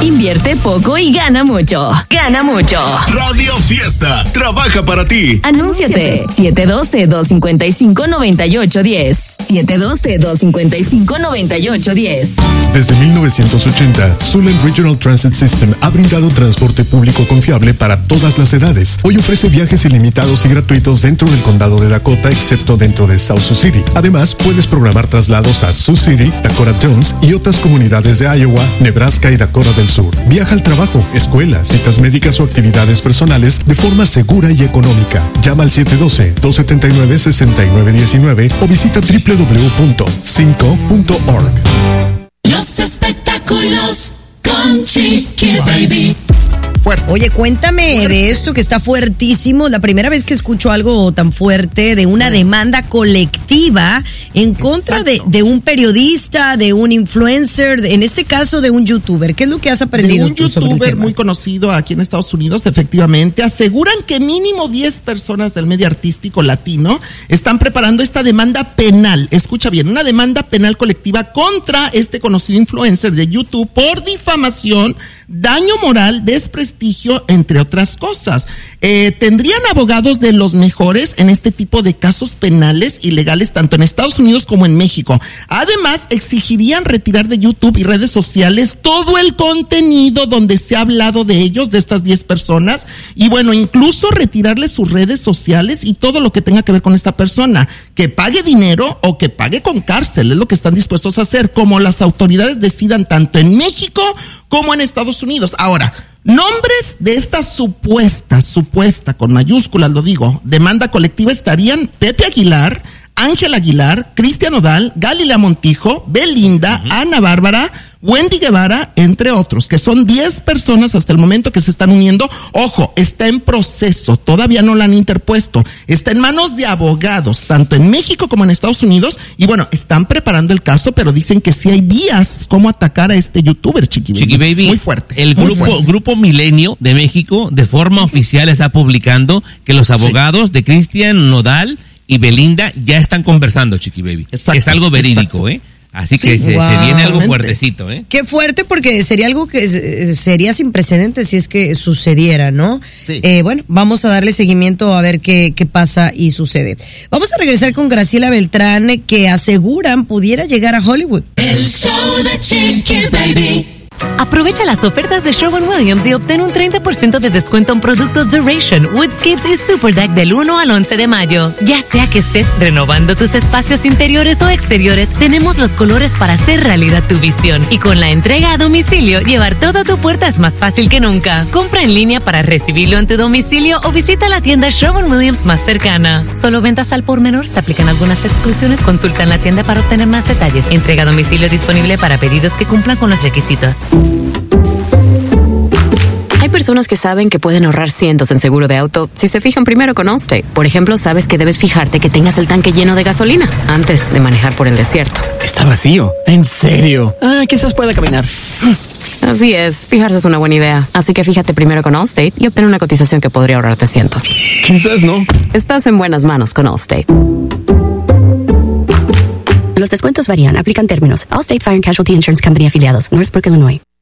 Invierte poco y gana mucho. Gana mucho. Radio Fiesta trabaja para ti. Anúnciate. 712-255-9810. 712-255-9810. Desde 1980, Sulen Regional Transit System ha brindado transporte público confiable para todas las edades. Hoy ofrece viajes ilimitados y gratuitos dentro del condado de Dakota, excepto dentro de South Sioux City. Además, puedes programar traslados a Sioux City, Dakota Jones y otras comunidades de Iowa, Nebraska y Dakota del Sur. Viaja al trabajo, escuela, citas médicas o actividades personales de forma segura y económica. Llama al 712-279-6919 o visita www.cinco.org. Los espectáculos con Chiqui Baby. Oye, cuéntame de esto que está fuertísimo. La primera vez que escucho algo tan fuerte de una demanda colectiva en contra de un periodista, de un influencer, en este caso de un youtuber. ¿Qué es lo que has aprendido? De un youtuber muy conocido aquí en Estados Unidos, efectivamente. Aseguran que mínimo 10 personas del medio artístico latino están preparando esta demanda penal. Escucha bien, una demanda penal colectiva contra este conocido influencer de YouTube por difamación, daño moral, desprestigio, entre otras cosas. Tendrían abogados de los mejores en este tipo de casos penales y legales, tanto en Estados Unidos como en México. Además, exigirían retirar de YouTube y redes sociales todo el contenido donde se ha hablado de ellos, de estas 10 personas, y bueno, incluso retirarles sus redes sociales y todo lo que tenga que ver con esta persona, que pague dinero o que pague con cárcel, es lo que están dispuestos a hacer, como las autoridades decidan tanto en México como en Estados Unidos. Ahora, nombres de esta supuesta, con mayúsculas lo digo, demanda colectiva estarían Pepe Aguilar, Ángel Aguilar, Cristian Nodal, Galilea Montijo, Belinda, Ana Bárbara, Wendy Guevara, entre otros, que son 10 personas hasta el momento que se están uniendo. Ojo, está en proceso, todavía no la han interpuesto, está en manos de abogados, tanto en México como en Estados Unidos, y bueno, están preparando el caso, pero dicen que sí hay vías cómo atacar a este youtuber, Chiqui Baby. Muy fuerte. El grupo Milenio de México, de forma oficial, está publicando que los abogados de Cristian Nodal y Belinda ya están conversando, Chiqui Baby. Exacto, es algo verídico, Así que se viene algo fuertecito, Qué fuerte, porque sería algo que sería sin precedentes si es que sucediera, ¿no? Sí. Bueno, vamos a darle seguimiento a ver qué pasa y sucede. Vamos a regresar con Graciela Beltrán, que aseguran pudiera llegar a Hollywood. El show de Chiqui Baby. Aprovecha las ofertas de Sherwin-Williams y obtén un 30% de descuento en productos Duration, Woodscapes y Super Deck del 1 al 11 de mayo. Ya sea que estés renovando tus espacios interiores o exteriores, tenemos los colores para hacer realidad tu visión. Y con la entrega a domicilio, llevar todo a tu puerta es más fácil que nunca. Compra en línea para recibirlo en tu domicilio o visita la tienda Sherwin-Williams más cercana. Solo ventas al por menor, se aplican algunas exclusiones. Consulta en la tienda para obtener más detalles. Entrega a domicilio disponible para pedidos que cumplan con los requisitos. Hay personas que saben que pueden ahorrar cientos en seguro de auto si se fijan primero con Allstate. Por ejemplo, sabes que debes fijarte que tengas el tanque lleno de gasolina antes de manejar por el desierto. Está vacío. ¿En serio? Quizás pueda caminar. Así es, fijarse es una buena idea. Así que fíjate primero con Allstate y obtén una cotización que podría ahorrarte cientos. Quizás no. Estás en buenas manos con Allstate. Los descuentos varían. Aplican términos. Allstate Fire and Casualty Insurance Company afiliados. Northbrook, Illinois.